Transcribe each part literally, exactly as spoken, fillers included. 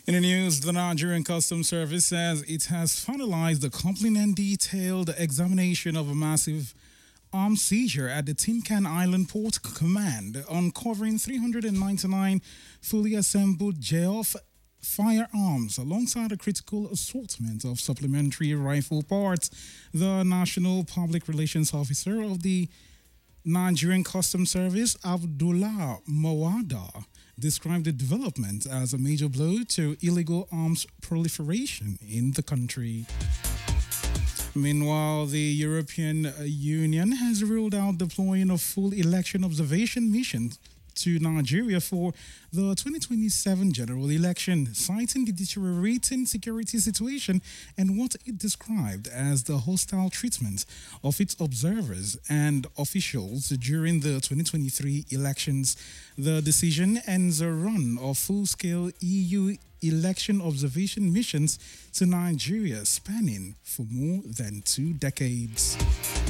In the news, the Nigerian Customs Service says it has finalized the complete and detailed examination of a massive arms seizure at the Tin Can Island Port Command, uncovering three hundred ninety-nine fully assembled J O F firearms alongside a critical assortment of supplementary rifle parts. The National Public Relations Officer of the Nigerian Customs Service, Abdullah Mawada, described the development as a major blow to illegal arms proliferation in the country. Meanwhile, the European Union has ruled out deploying a full election observation mission to Nigeria for the twenty twenty-seven general election, citing the deteriorating security situation and what it described as the hostile treatment of its observers and officials during the twenty twenty-three elections. The decision ends a run of full-scale E U election observation missions to Nigeria spanning for more than two decades.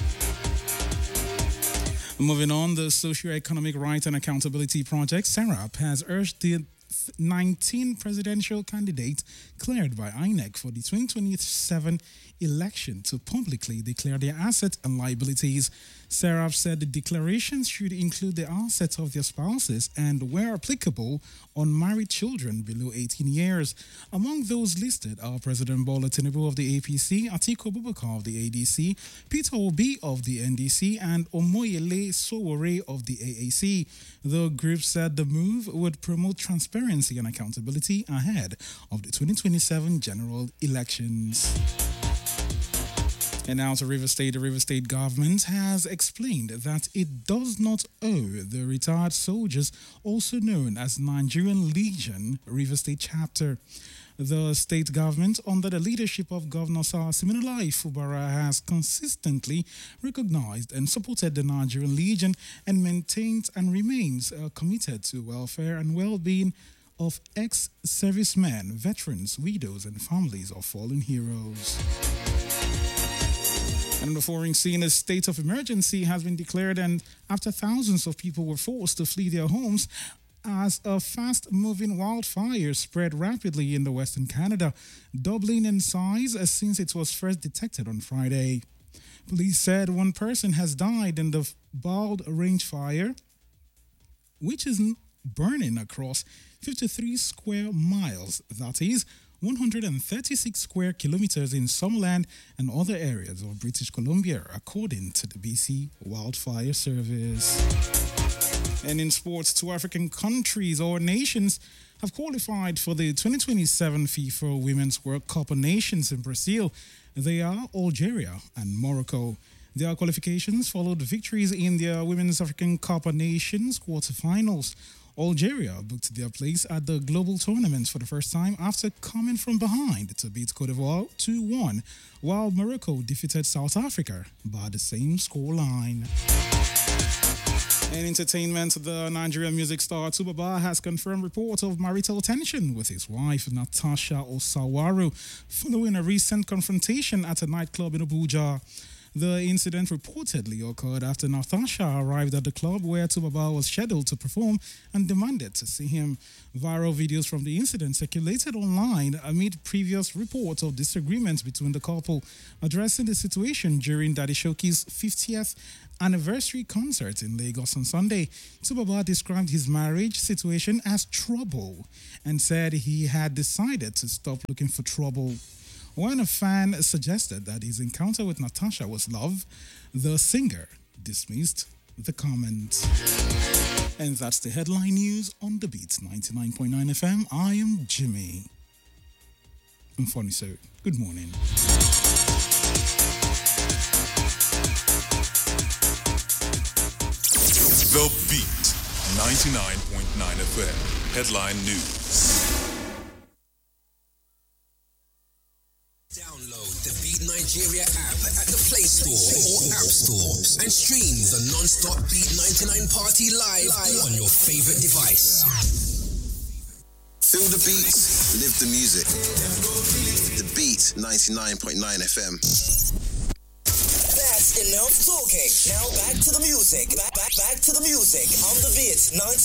Moving on, the Socio-Economic Rights and Accountability Project, SERAP, has urged the nineteen presidential candidates cleared by I N E C for the twenty twenty-seven election to publicly declare their assets and liabilities. SERAP said the declarations should include the assets of their spouses and, where applicable, unmarried children below eighteen years. Among those listed are President Bola Tinubu of the A P C, Atiku Abubakar of the A D C, Peter Obi of the N D C, and Omoyele Sowore of the A A C. The group said the move would promote transparency and accountability ahead of the twenty twenty-seven general elections. And now to River State. The River State government has explained that it does not owe the retired soldiers, also known as Nigerian Legion, River State chapter. The state government, under the leadership of Governor Sir Siminalayi Fubara, has consistently recognized and supported the Nigerian Legion and maintains and remains uh, committed to welfare and well-being of ex-servicemen, veterans, widows, and families of fallen heroes. And the foreign scene, a state of emergency has been declared, and after thousands of people were forced to flee their homes as a fast-moving wildfire spread rapidly in the Western Canada, doubling in size since it was first detected on Friday. Police said one person has died in the Bald Range fire, which is burning across fifty-three square miles, that is, one hundred thirty-six square kilometers in Summerland and other areas of British Columbia, according to the B C Wildfire Service. And in sports, two African countries or nations have qualified for the twenty twenty-seven FIFA Women's World Cup of Nations in Brazil. They are Algeria and Morocco. Their qualifications followed victories in their Women's African Cup of Nations quarterfinals. Algeria booked their place at the global tournament for the first time after coming from behind to beat Cote d'Ivoire two one, while Morocco defeated South Africa by the same scoreline. In entertainment, the Nigerian music star Tubaba has confirmed reports of marital tension with his wife Natasha Osawaru following a recent confrontation at a nightclub in Abuja. The incident reportedly occurred after Natasha arrived at the club where Tubaba was scheduled to perform and demanded to see him. Viral videos from the incident circulated online amid previous reports of disagreements between the couple. Addressing the situation during Daddy Shoki's fiftieth anniversary concert in Lagos on Sunday, Tubaba described his marriage situation as trouble and said he had decided to stop looking for trouble. When a fan suggested that his encounter with Natasha was love, the singer dismissed the comment. And that's the headline news on The Beat ninety-nine point nine F M. I am Jimmy. I'm funny, so good morning. The Beat ninety-nine point nine F M. Headline news. Download the Beat Nigeria app at the Play Store or App Store and stream the non-stop Beat ninety-nine party live on your favorite device. Feel the beats, live the music. The Beat ninety-nine point nine F M. That's enough talking. Now back to the music. Back, back, back to the music on the Beat ninety-nine.